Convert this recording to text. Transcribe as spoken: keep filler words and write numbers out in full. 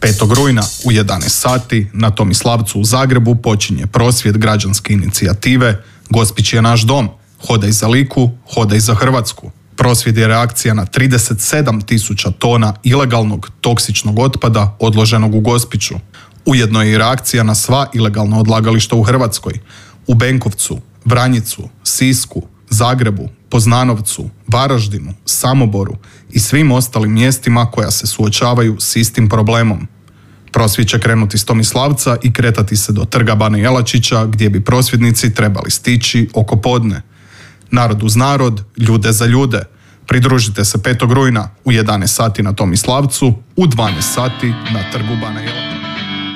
petog rujna u jedanaest sati na Tomislavcu u Zagrebu počinje prosvjed građanske inicijative Gospić je naš dom, hodaj za Liku, hodaj za Hrvatsku. Prosvjed je reakcija na trideset sedam tisuća tona ilegalnog toksičnog otpada odloženog u Gospiću. Ujedno je i reakcija na sva ilegalna odlagališta u Hrvatskoj, u Benkovcu, Vranjicu, Sisku, Zagrebu, Poznanovcu, Varaždinu, Samoboru i svim ostalim mjestima koja se suočavaju s istim problemom. Prosvjed će krenuti s Tomislavca i kretati se do Trga Bana Jelačića gdje bi prosvjednici trebali stići oko podne. Narod uz narod, ljude za ljude. Pridružite se petog rujna u jedanaest sati na Tomislavcu, u dvanaest sati na Trgu Bana Jelačića.